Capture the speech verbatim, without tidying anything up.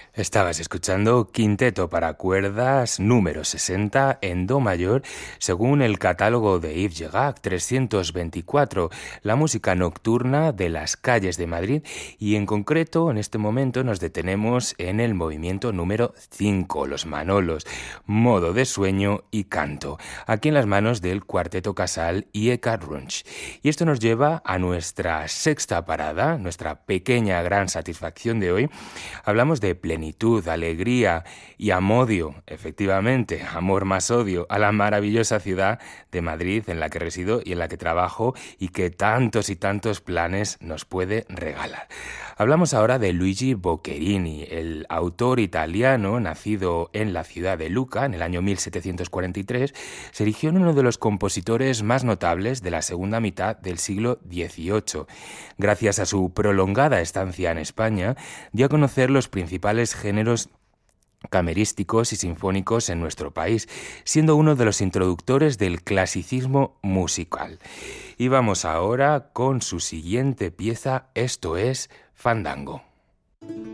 Estabas escuchando Quinteto para cuerdas número sesenta en Do mayor, según el catálogo de Yves Gerard trescientos veinticuatro, la música nocturna de las calles de Madrid, y en concreto en este momento nos detenemos en el movimiento número cinco, los Manolos, modo de sueño y canto, aquí en las manos del Cuarteto Casal y Eka Runch. Y esto nos lleva a nuestra sexta parada, nuestra pequeña gran satisfacción de hoy. Hablamos de plenitud, alegría y amodio, efectivamente, amor más odio, a la maravillosa ciudad de Madrid en la que resido y en la que trabajo y que tantos y tantos planes nos puede regalar. Hablamos ahora de Luigi Boccherini, el autor italiano nacido en la ciudad de Lucca en el año mil setecientos cuarenta y tres, se erigió en uno de los compositores más notables de la segunda mitad del siglo dieciocho. Gracias a su prolongada estancia en España, dio a conocer los principales géneros camerísticos y sinfónicos en nuestro país, siendo uno de los introductores del clasicismo musical. Y vamos ahora con su siguiente pieza, esto es Fandango.